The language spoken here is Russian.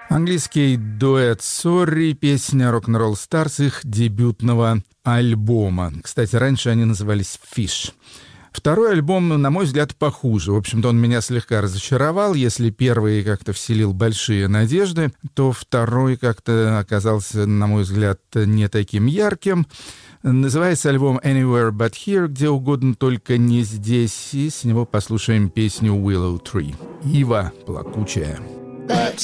Английский дуэт Sorry, песня Rock'n'Roll Stars их дебютного альбома. Кстати, раньше они назывались Fish. Второй альбом, на мой взгляд, похуже. В общем-то, он меня слегка разочаровал. Если первый как-то вселил большие надежды, то второй как-то оказался, на мой взгляд, не таким ярким. Называется альбом Anywhere But Here, где угодно, только не здесь. И с него послушаем песню Willow Tree. Ива плакучая. But